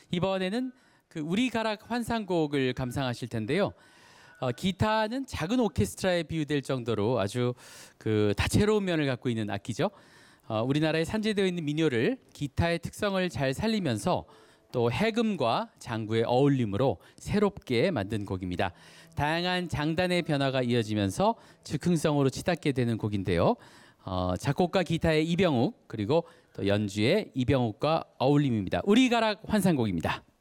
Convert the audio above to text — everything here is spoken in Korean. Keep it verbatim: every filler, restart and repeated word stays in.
이번에는 그 우리 가락 환상곡을 감상하실 텐데요. 어, 기타는 작은 오케스트라에 비유될 정도로 아주 그 다채로운 면을 갖고 있는 악기죠. 어, 우리나라에 산재되어 있는 민요를 기타의 특성을 잘 살리면서 또 해금과 장구의 어울림으로 새롭게 만든 곡입니다. 다양한 장단의 변화가 이어지면서 즉흥성으로 치닫게 되는 곡인데요. 어, 작곡가 기타의 이병욱 그리고 또 연주의 이병욱과 어울림입니다. 우리 가락 환상곡입니다.